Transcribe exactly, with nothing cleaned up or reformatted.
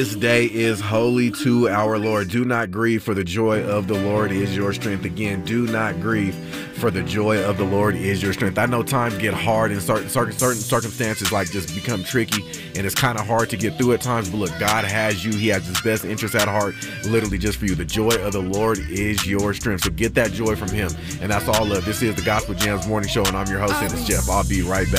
This day is holy to our Lord. Do not grieve, for the joy of the Lord is your strength. Again, do not grieve, for the joy of the Lord is your strength. I know times get hard and certain, certain circumstances like just become tricky, and it's kind of hard to get through at times, but look, God has you. He has his best interest at heart, literally just for you. The joy of the Lord is your strength. So get that joy from him, and that's all of this is the Gospel Jams Morning Show, and I'm your host, Ennis Jeff. I'll be right back.